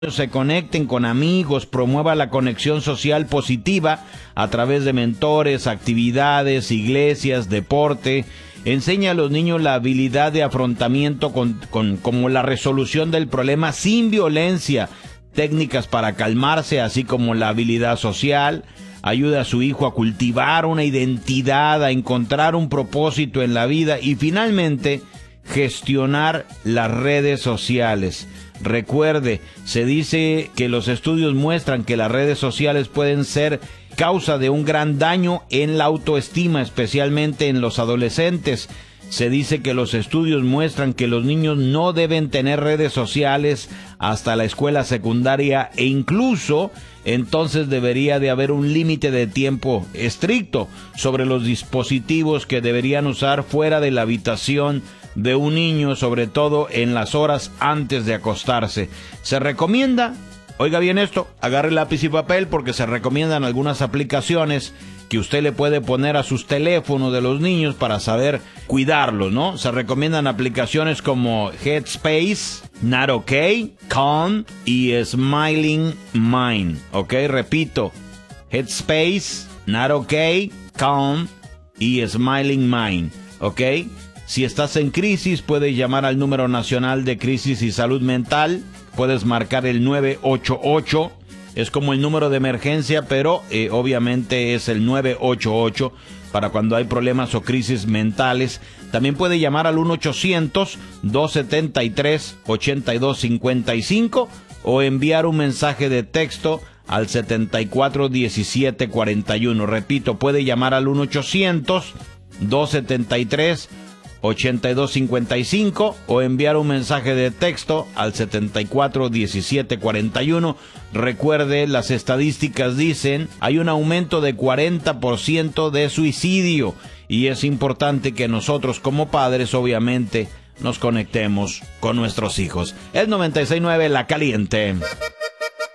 se conecten con amigos, promueva la conexión social positiva a través de mentores, actividades, iglesias, deporte. Enseña a los niños la habilidad de afrontamiento como la resolución del problema sin violencia, técnicas para calmarse, así como la habilidad social. Ayuda a su hijo a cultivar una identidad, a encontrar un propósito en la vida y finalmente gestionar las redes sociales. Recuerde, se dice que los estudios muestran que las redes sociales pueden ser causa de un gran daño en la autoestima, especialmente en los adolescentes. Se dice que los estudios muestran que los niños no deben tener redes sociales hasta la escuela secundaria e incluso entonces debería de haber un límite de tiempo estricto sobre los dispositivos que deberían usar fuera de la habitación de un niño, sobre todo en las horas antes de acostarse. Se recomienda, oiga bien esto, agarre lápiz y papel porque se recomiendan algunas aplicaciones que usted le puede poner a sus teléfonos de los niños para saber cuidarlos, ¿no? Se recomiendan aplicaciones como Headspace, Not Okay, Calm y Smiling Mind, ¿ok? Repito, Headspace, Not Okay, Calm y Smiling Mind, ¿ok? Si estás en crisis, puedes llamar al número nacional de crisis y salud mental. Puedes marcar el 988. Es como el número de emergencia, pero obviamente es el 988 para cuando hay problemas o crisis mentales. También puede llamar al 1-800-273-8255 o enviar un mensaje de texto al 741741. Repito, puede llamar al 1-800-273-8255 o enviar un mensaje de texto al 741741. Recuerde, las estadísticas dicen hay un aumento de 40% de suicidio y es importante que nosotros como padres obviamente nos conectemos con nuestros hijos. El 96.9 La Caliente.